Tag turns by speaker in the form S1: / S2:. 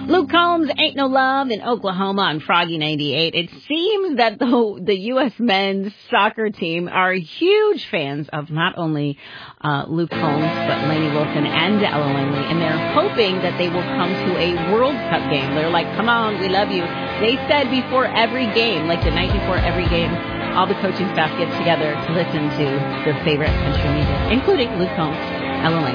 S1: Luke Combs, Ain't No Love in Oklahoma on Froggy 98. It seems that the U.S. men's soccer team are huge fans of not only Luke Combs, but Lainey Wilson and Ella Langley, and they're hoping that they will come to a World Cup game. They're like, come on, we love you. They said before every game, like the night before every game, all the coaching staff gets together to listen to their favorite country music, including Luke Combs, Ella Langley.